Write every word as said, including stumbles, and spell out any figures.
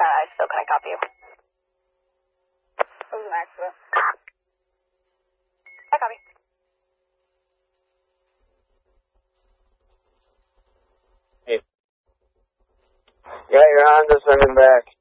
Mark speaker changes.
Speaker 1: I still couldn't copy you. It was an accident. I copy.
Speaker 2: Hey. Yeah, you're on, just send him back.